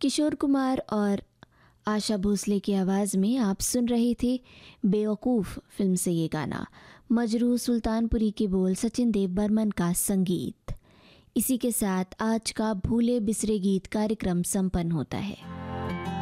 किशोर कुमार और आशा भोसले की आवाज़ में आप सुन रहे थे बेवकूफ़ फिल्म से ये गाना। मजरूह सुल्तानपुरी के बोल, सचिन देव बर्मन का संगीत। इसी के साथ आज का भूले बिसरे गीत कार्यक्रम संपन्न होता है।